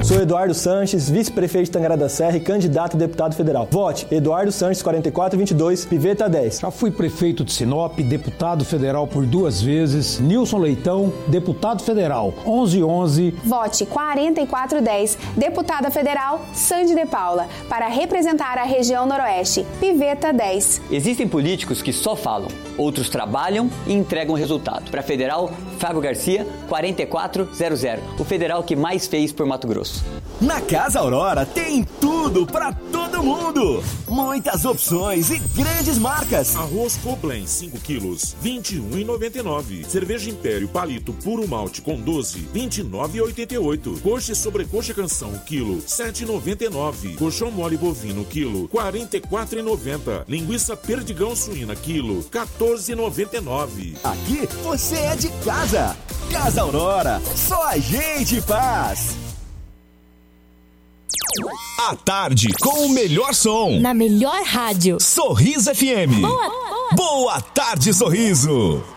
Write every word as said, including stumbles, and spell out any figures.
Sou Eduardo Sanches, vice-prefeito de Tangará da Serra e candidato a deputado federal. Vote Eduardo Sanches, quarenta e quatro vinte e dois, Piveta dez. Já fui prefeito de Sinop, deputado federal por duas vezes. Nilson Leitão, deputado federal, onze onze. Vote quarenta e quatro dez, deputada federal, Sandy de Paula, para representar a região noroeste, Piveta dez. Existem políticos que só falam, outros trabalham e entregam resultado. Para federal, Fábio Garcia, quarenta e quatro zero zero, o federal que mais fez por Mato Grosso. Na Casa Aurora tem tudo para todo mundo. Muitas opções e grandes marcas. Arroz Coblen cinco quilos, vinte e um reais e noventa e nove centavos. Cerveja Império Palito Puro Malte com doze, vinte e nove reais e oitenta e oito centavos. Coxa e sobrecoxa Canção quilo, sete reais e noventa e nove centavos. Colchão mole bovino quilo, quarenta e quatro reais e noventa centavos. Linguiça Perdigão suína quilo, quatorze reais e noventa e nove centavos. Aqui você é de casa. Casa Aurora, só a gente faz. À tarde, com o melhor som. Na melhor rádio. Sorriso F M. Boa, boa. Boa tarde, Sorriso.